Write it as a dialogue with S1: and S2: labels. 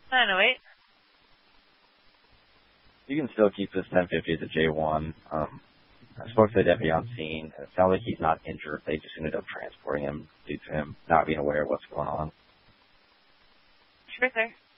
S1: 908.
S2: You can still keep this 1050 as a J1. I spoke to the deputy on scene. It sounds like he's not injured. They just ended up transporting him due to him not being aware of what's going on.
S1: Sure, sir.